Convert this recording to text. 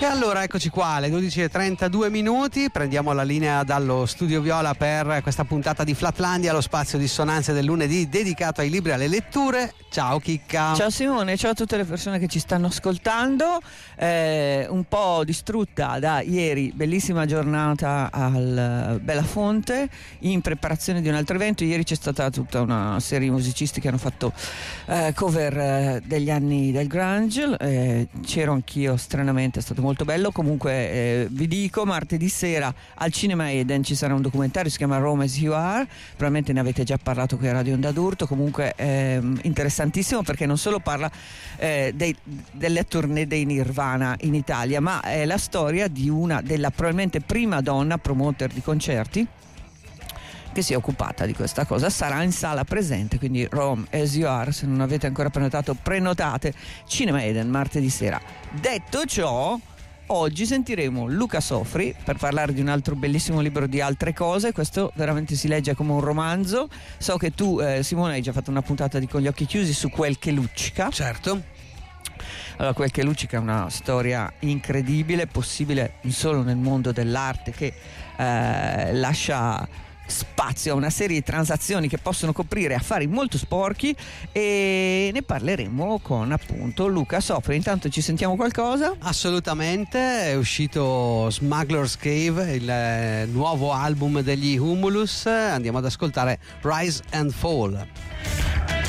allora eccoci qua alle 12:32, prendiamo la linea dallo Studio Viola per questa puntata di Flatlandia, lo spazio dissonanze del lunedì dedicato ai libri e alle letture. Ciao Chicca. Ciao Simone, ciao a tutte le persone che ci stanno ascoltando. Un po' distrutta da ieri, bellissima giornata al Belafonte in preparazione di un altro evento. Ieri c'è stata tutta una serie di musicisti che hanno fatto cover degli anni del grunge, c'ero anch'io stranamente, è stato molto bello. Comunque vi dico, martedì sera al Cinema Eden ci sarà un documentario, si chiama Rome as You Are, probabilmente ne avete già parlato qui a Radio Onda d'Urto. Comunque interessantissimo perché non solo parla delle tournée dei Nirvana in Italia, ma è la storia di una della probabilmente prima donna promoter di concerti che si è occupata di questa cosa. Sarà in sala presente, quindi Rome as You Are, se non avete ancora prenotate, Cinema Eden martedì sera. Detto ciò, oggi sentiremo Luca Sofri per parlare di un altro bellissimo libro di altre cose. Questo veramente si legge come un romanzo. So che tu, Simone, hai già fatto una puntata di Con gli occhi chiusi su Quel che luccica. Certo. Allora, Quel che luccica è una storia incredibile, possibile solo nel mondo dell'arte, che lascia spazio a una serie di transazioni che possono coprire affari molto sporchi, e ne parleremo con appunto Luca Sofri. Intanto ci sentiamo qualcosa? Assolutamente, è uscito Smuggler's Cave, il nuovo album degli Humulus. Andiamo ad ascoltare Rise and Fall.